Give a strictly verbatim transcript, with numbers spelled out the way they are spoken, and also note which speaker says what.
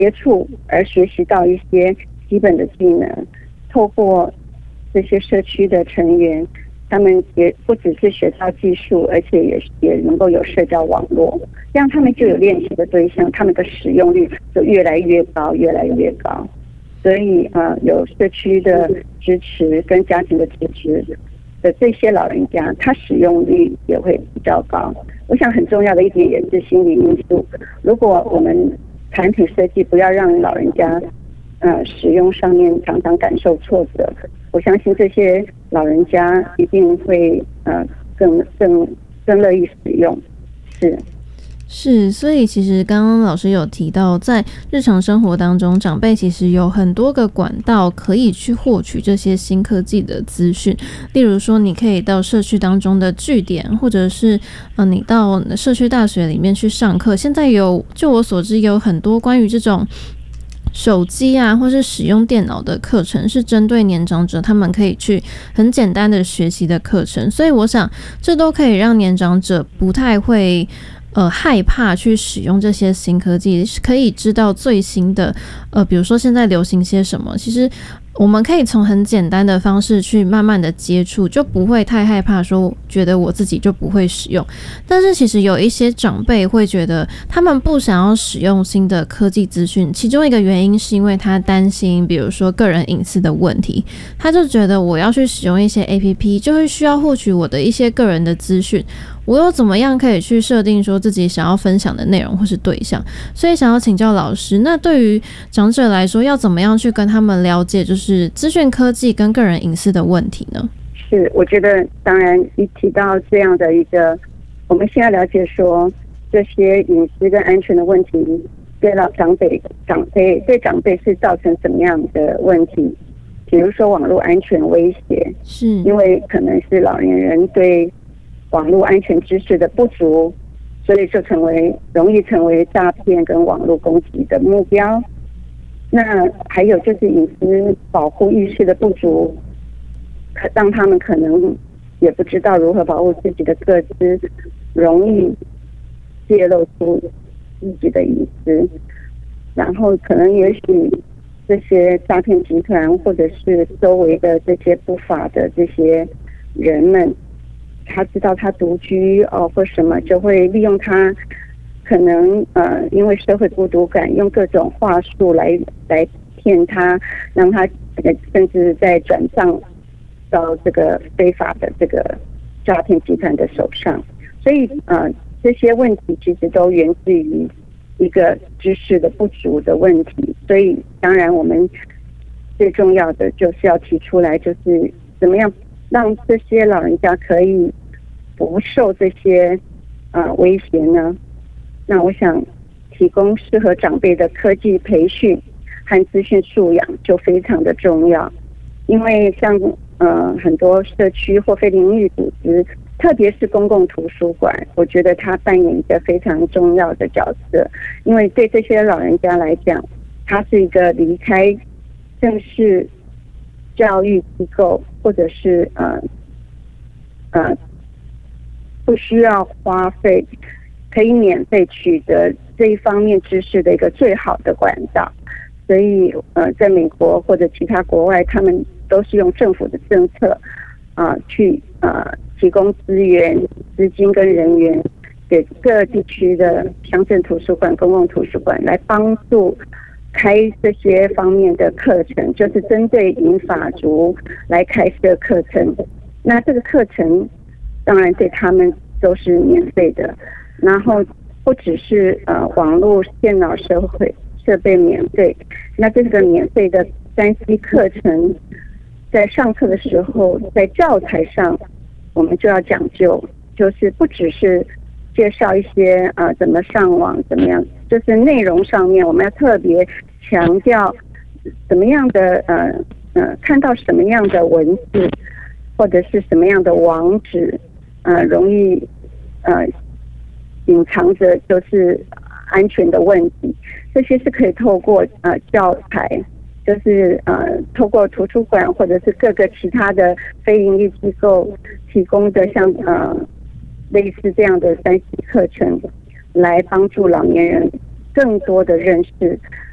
Speaker 1: 接触而学习到一些基本的技能，透过这些社区的成员，他们也不只是学到技术，而且也也能够有社交网络，这样他们就有练习的对象，他们的使用率就越来越高，越来越高。所以呃，有社区的支持跟家庭的支持的这些老人家，他使用率也会比较高。我想很重要的一点也是心理因素。如果我们产品设计不要让老人家呃使用上面常常感受挫折，我相信这些老人家一定会呃更更更乐意使用。是。
Speaker 2: 是，所以其实刚刚老师有提到，在日常生活当中，长辈其实有很多个管道可以去获取这些新科技的资讯。例如说，你可以到社区当中的据点，或者是呃，你到社区大学里面去上课。现在有，就我所知，有很多关于这种手机啊，或是使用电脑的课程，是针对年长者，他们可以去很简单的学习的课程。所以我想，这都可以让年长者不太会呃，害怕去使用这些新科技，可以知道最新的，呃，比如说现在流行些什么，其实我们可以从很简单的方式去慢慢的接触，就不会太害怕说觉得我自己就不会使用。但是其实有一些长辈会觉得他们不想要使用新的科技资讯，其中一个原因是因为他担心比如说个人隐私的问题，他就觉得我要去使用一些 A P P 就会需要获取我的一些个人的资讯，我又怎么样可以去设定说自己想要分享的内容或是对象。所以想要请教老师，那对于长者来说要怎么样去跟他们了解就是资讯科技跟个人隐私的问题呢？
Speaker 1: 是，我觉得当然一提到这样的一个，我们现在了解说这些隐私跟安全的问题对老长辈长辈对长辈是造成什么样的问题，比如说网络安全威胁，
Speaker 2: 是
Speaker 1: 因为可能是老年人对网络安全知识的不足，所以就成为容易成为诈骗跟网络攻击的目标。那还有就是隐私保护意识的不足，让他们可能也不知道如何保护自己的个资，容易泄露出自己的隐私。然后可能也许这些诈骗集团或者是周围的这些不法的这些人们，他知道他独居哦或什么，就会利用他可能呃因为社会孤独感，用各种话术来来骗他，让他甚至在转账到这个非法的这个诈骗集团的手上。所以呃这些问题其实都源自于一个知识的不足的问题。所以当然我们最重要的就是要提出来，就是怎么样让这些老人家可以不受这些呃威胁呢？那我想提供适合长辈的科技培训和资讯素养就非常的重要。因为像呃很多社区或非营利组织，特别是公共图书馆，我觉得它扮演一个非常重要的角色。因为对这些老人家来讲，它是一个离开正式教育机构或者是呃呃不需要花费，可以免费取得这一方面知识的一个最好的管道。所以呃，在美国或者其他国外，他们都是用政府的政策啊、呃、去呃提供资源、资金跟人员给各地区的乡镇图书馆、公共图书馆来帮助开这些方面的课程，就是针对银发族来开设课程。那这个课程当然对他们都是免费的，然后不只是呃网络、电脑设备设备免费，那这个免费的三 C 课程，在上课的时候，在教材上，我们就要讲究，就是不只是介绍一些呃怎么上网怎么样，就是内容上面我们要特别强调怎么样的呃呃看到什么样的文字或者是什么样的网址，呃容易呃隐藏着就是安全的问题，这些是可以透过呃教材，就是呃透过图书馆或者是各个其他的非营利机构提供的像呃类似这样的三 C 课程，来帮助老年人更多的认识